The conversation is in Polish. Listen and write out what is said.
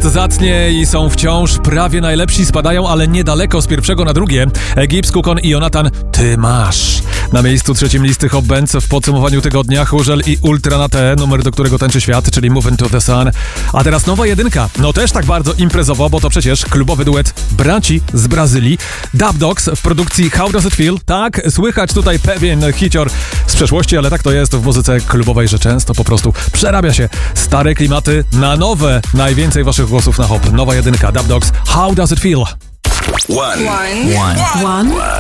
zacnie i są wciąż prawie najlepsi, spadają, ale niedaleko z pierwszego na drugie. Gibbs, Kukon i Jonathan, Ty masz. Na miejscu trzecim listy Hop Bands w podsumowaniu tygodnia Hurzel i Ultra na T, numer, do którego tańczy świat, czyli Move Into The Sun. A teraz nowa jedynka, no też tak bardzo imprezowo, bo to przecież klubowy duet braci z Brazylii. Dub Dogs w produkcji How Does It Feel? Tak, słychać tutaj pewien hicior z przeszłości, ale tak to jest w muzyce klubowej, że często po prostu przerabia się stare klimaty na nowe. Najwięcej waszych głosów na Hop. Nowa jedynka, Dub Dogs, How Does It Feel? One.